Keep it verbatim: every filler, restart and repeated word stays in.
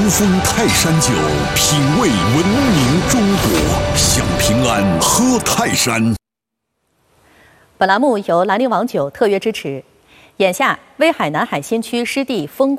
丰泰山酒，品味文明中国，享平安，喝泰山。本栏目由兰陵王酒特约支持。眼下，威海南海新区湿地风光。